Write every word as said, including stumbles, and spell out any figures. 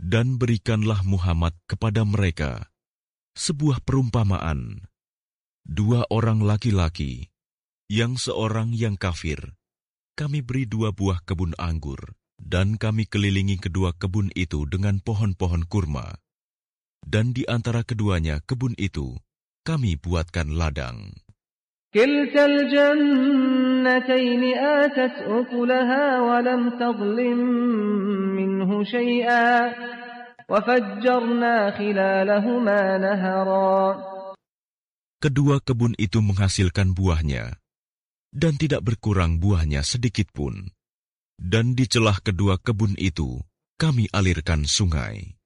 Dan berikanlah Muhammad kepada mereka sebuah perumpamaan. Dua orang laki-laki, yang seorang yang kafir, kami beri dua buah kebun anggur, dan kami kelilingi kedua kebun itu dengan pohon-pohon kurma. Dan di antara keduanya kebun itu, kami buatkan ladang. كلتا الجنتين آتت أكلها ولم تظلم منه شيئا وفجرنا خلالهما نهرا. Kedua kebun itu menghasilkan buahnya, dan tidak berkurang buahnya sedikit pun. Dan di celah kedua kebun itu, kami alirkan sungai.